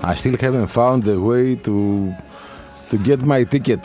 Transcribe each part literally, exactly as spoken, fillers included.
I still haven't found a way to, to get my ticket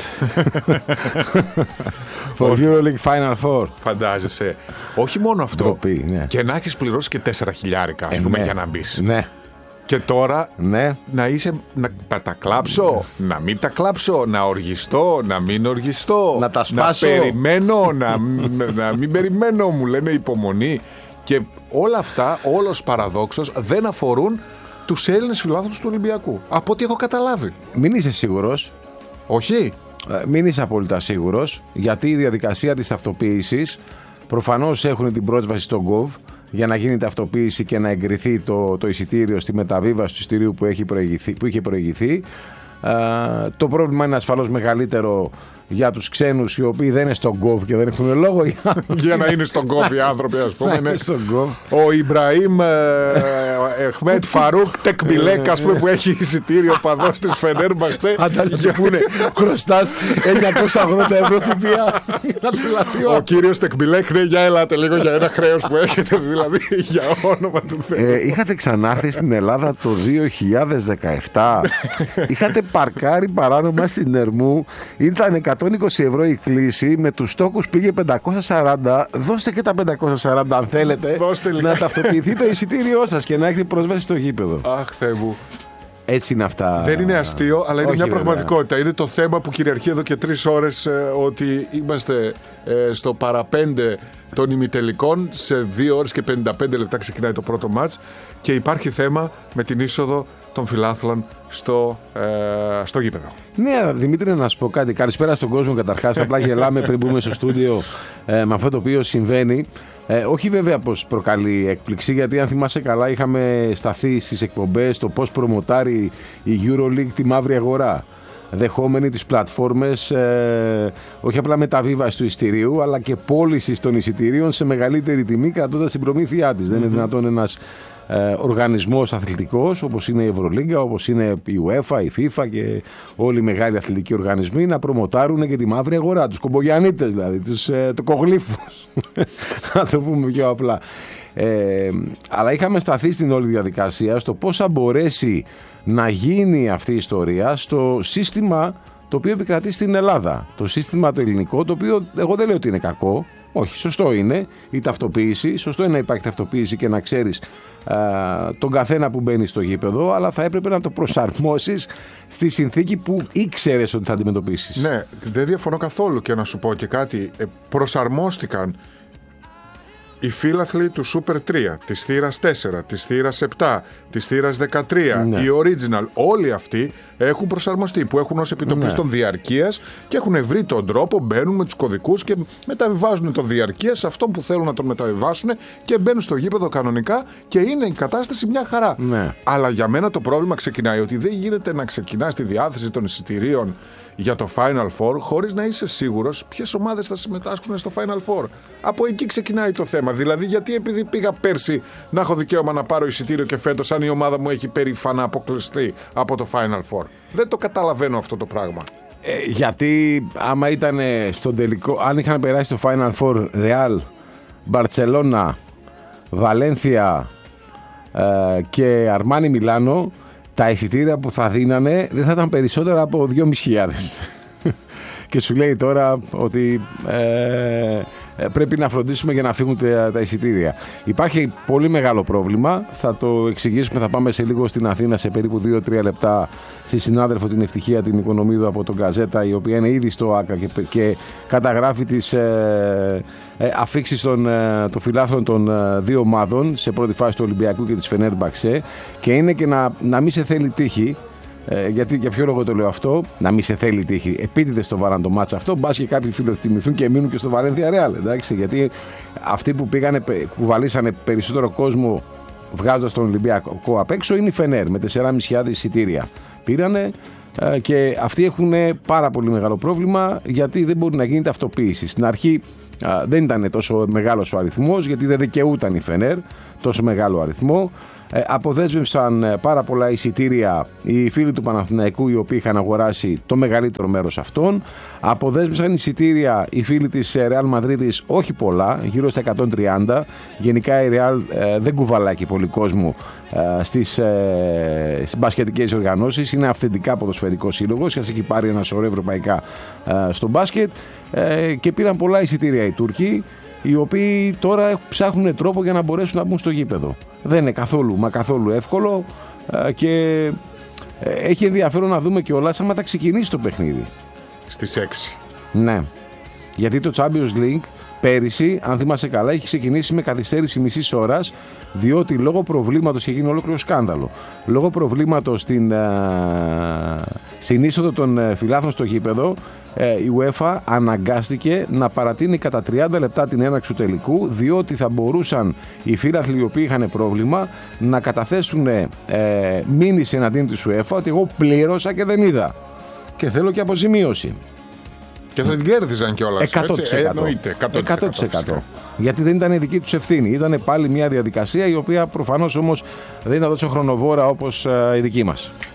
for EuroLeague Final Four. Φαντάζεσαι. Όχι μόνο αυτό. Ντροπή, ναι. Και να έχεις πληρώσει και τέσσερα χιλιάρικα, ας Ε, πούμε, ναι. για να μπεις. Ναι. Και τώρα Ναι. να είσαι. Να, να τα κλάψω, να μην τα κλάψω, να οργιστώ, να μην οργιστώ. Να τα σπάσω. Να περιμένω, να, να, να μην περιμένω, μου λένε υπομονή. Και όλα αυτά, όλος παραδόξως, δεν αφορούν τους Έλληνες φιλάθλους του Ολυμπιακού. Από ό,τι έχω καταλάβει. Μην είσαι σίγουρος. Όχι. Ε, Μην είσαι απόλυτα σίγουρος, γιατί η διαδικασία της ταυτοποίησης προφανώς έχουν την πρόσβαση στο Gov για να γίνει ταυτοποίηση και να εγκριθεί το, το εισιτήριο στη μεταβίβαση του εισιτηρίου που, έχει προηγηθεί, που είχε προηγηθεί. Ε, το πρόβλημα είναι ασφαλώς μεγαλύτερο για τους ξένους οι οποίοι δεν είναι στο Gov και δεν έχουν λόγο για, Για να είναι στον κόβι οι άνθρωποι, ας πούμε. να είναι Ναι. στο Gov. Ο Ιμπραήμ Εχμέτ Φαρούκ Τεκμπιλέκ, ας πούμε, που έχει εισιτήριο παδός της Φενέρμπαχτσε. Αντάλλαγμα και πούνε χρωστάς εννιακόσια ογδόντα ευρώ ΦΠΑ. Ο κύριος Τεκμπιλέκ, ναι, για ελάτε λίγο για ένα χρέος που έχετε, δηλαδή, για όνομα του Θεού. Ε, είχατε ξανάρθει στην Ελλάδα το δύο χιλιάδες δεκαεπτά. Είχατε παρκάρει παράνομα στην Ερμού. Ήταν εκατόν είκοσι ευρώ η κλίση. Με τους στόχους πήγε πεντακόσια σαράντα. Δώστε και τα πεντακόσια σαράντα αν θέλετε. Δώστε λίγο. Να ταυτοποιηθεί το εισιτήριό σας και να έχετε πρόσβαση στο γήπεδο. Αχ, Θεέ μου. Έτσι είναι αυτά. Δεν είναι αστείο, αλλά είναι Όχι, μια βέβαια. πραγματικότητα. Είναι το θέμα που κυριαρχεί εδώ και τρεις ώρες, ε, ότι είμαστε ε, στο παραπέντε των ημιτελικών. Σε δύο ώρες και πενήντα πέντε λεπτά ξεκινάει το πρώτο μάτς και υπάρχει θέμα με την είσοδο των φιλάθλων στο, ε, στο γήπεδο. Ναι, Δημήτρη, να σου πω κάτι. Καλησπέρα στον κόσμο καταρχάς. Απλά γελάμε πριν μπούμε στο στούντιο ε, με αυτό το οποίο συμβαίνει. Ε, όχι βέβαια πως προκαλεί έκπληξη, γιατί αν θυμάσαι καλά είχαμε σταθεί στις εκπομπές το πώς προμοτάρει η EuroLeague τη μαύρη αγορά. Δεχόμενοι τις πλατφόρμες ε, όχι απλά μεταβίβαση του εισιτηρίου, αλλά και πώληση των εισιτηρίων σε μεγαλύτερη τιμή, κρατώντας την προμήθειά της. Mm-hmm. Δεν είναι δυνατόν ένας ε, οργανισμός αθλητικός όπως είναι η Ευρωλίγκα, όπως είναι η UEFA, η FIFA και όλοι οι μεγάλοι αθλητικοί οργανισμοί να προμοτάρουν και τη μαύρη αγορά, τους κομπογιανίτες δηλαδή, τους ε, τοκογλύφους, να το πούμε πιο απλά. Ε, αλλά είχαμε σταθεί στην όλη διαδικασία στο πώς θα μπορέσει να γίνει αυτή η ιστορία στο σύστημα το οποίο επικρατεί στην Ελλάδα. Το σύστημα το ελληνικό, το οποίο εγώ δεν λέω ότι είναι κακό. Όχι, σωστό είναι η ταυτοποίηση. Σωστό είναι να υπάρχει ταυτοποίηση και να ξέρεις α, τον καθένα που μπαίνει στο γήπεδο, αλλά θα έπρεπε να το προσαρμόσεις στη συνθήκη που ήξερες ότι θα αντιμετωπίσεις. Ναι, δεν διαφωνώ καθόλου, και να σου πω και κάτι. Ε, προσαρμόστηκαν οι φίλαθλοι του Super τρία, της θύρας τέσσερα, της θύρας επτά, της θύρας δεκατρία, Ναι. οι Original, όλοι αυτοί έχουν προσαρμοστεί, που έχουν ως επιτοπλίστων Ναι. διαρκείας και έχουν βρει τον τρόπο, μπαίνουν με τους κωδικούς και μεταβιβάζουν τον διαρκεία σε αυτόν που θέλουν να τον μεταβιβάσουν και μπαίνουν στο γήπεδο κανονικά και είναι η κατάσταση μια χαρά. Ναι. Αλλά για μένα το πρόβλημα ξεκινάει ότι δεν γίνεται να ξεκινάς τη διάθεση των εισιτηρίων για το Final Four χωρίς να είσαι σίγουρος ποιες ομάδες θα συμμετάσχουν στο Final Four. Από εκεί ξεκινάει το θέμα. Δηλαδή, γιατί επειδή πήγα πέρσι να έχω δικαίωμα να πάρω εισιτήριο και φέτος, αν η ομάδα μου έχει περήφανα αποκλειστεί από το Final Four. Δεν το καταλαβαίνω αυτό το πράγμα. Ε, γιατί άμα ήταν στον τελικό, αν είχαν περάσει το Final Four Real, Barcelona, Valencia ε, και Αρμάνι Μιλάνο, τα εισιτήρια που θα δίνανε δεν θα ήταν περισσότερα από δυόμισι χιλιάδες. Και σου λέει τώρα ότι ε, πρέπει να φροντίσουμε για να φύγουν τα, τα εισιτήρια. Υπάρχει πολύ μεγάλο πρόβλημα. Θα το εξηγήσουμε, θα πάμε σε λίγο στην Αθήνα σε περίπου δύο τρία λεπτά στη συνάδελφο την Ευτυχία την Οικονομίδου από τον Γκαζέτα, η οποία είναι ήδη στο ΆΚΑ και, και καταγράφει τις ε, ε, αφίξεις των, ε, των φιλάθλων των ε, δύο ομάδων σε πρώτη φάση του Ολυμπιακού και της Φενέρμπαξε, και είναι και να, να μην σε θέλει τύχη. Ε, γιατί για ποιο λόγο το λέω αυτό, να μην σε θέλει τύχη. Επίτηδες το βάλαν το μάτς αυτό, μπας και κάποιοι φιλοκτιμηθούν και μείνουν και στο Βαλένθια Ρεάλ. Εντάξει, γιατί αυτοί που, πήγανε, που βαλήσανε περισσότερο κόσμο βγάζοντας τον Ολυμπιακό απ' έξω είναι η Φενέρ με τεσσεράμισι χιλιάδες εισιτήρια. Πήρανε ε, και αυτοί έχουν πάρα πολύ μεγάλο πρόβλημα, γιατί δεν μπορεί να γίνει ταυτοποίηση. Στην αρχή ε, δεν ήταν τόσο μεγάλος ο αριθμός, γιατί δεν δικαιούταν η Φενέρ τόσο μεγάλο αριθμό. Ε, αποδέσμευσαν ε, πάρα πολλά εισιτήρια οι φίλοι του Παναθηναϊκού, οι οποίοι είχαν αγοράσει το μεγαλύτερο μέρος αυτών. Αποδέσμευσαν εισιτήρια οι φίλοι της Ρεάλ Μαδρίτης, όχι πολλά, γύρω στα εκατόν τριάντα. Γενικά η Ρεάλ ε, δεν κουβαλάει και πολύ κόσμο ε, στις, ε, στις μπασκετικές οργανώσεις. Είναι αυθεντικά ποδοσφαιρικό σύλλογος, έχει πάρει ένα σωρό ευρωπαϊκά ε, στο μπάσκετ ε, και πήραν πολλά εισιτήρια οι Τούρκοι, οι οποίοι τώρα ψάχνουν τρόπο για να μπορέσουν να μπουν στο γήπεδο. Δεν είναι καθόλου, μα καθόλου εύκολο ε, και ε, έχει ενδιαφέρον να δούμε κιόλας άμα θα ξεκινήσει το παιχνίδι. Στις έξι. Ναι, γιατί το Champions League πέρυσι, αν θυμάσαι καλά, έχει ξεκινήσει με καθυστέρηση μισής ώρας, διότι λόγω προβλήματος, είχε γίνει ολόκληρο σκάνδαλο, λόγω προβλήματος στην, ε, στην είσοδο των ε, φιλάθλων στο γήπεδο, ε, η UEFA αναγκάστηκε να παρατείνει κατά τριάντα λεπτά την έναρξη του τελικού, διότι θα μπορούσαν οι φίλαθλοι οι οποίοι είχαν πρόβλημα να καταθέσουν ε, μήνυση εναντίον της UEFA ότι εγώ πλήρωσα και δεν είδα και θέλω και αποζημίωση. Και θα την κέρδιζαν κιόλας. εκατό τοις εκατό. Εννοείται. εκατό τοις εκατό. Γιατί δεν ήταν η δική τους ευθύνη. Ήταν πάλι μια διαδικασία η οποία προφανώς όμως δεν ήταν τόσο χρονοβόρα όπως η δική μας.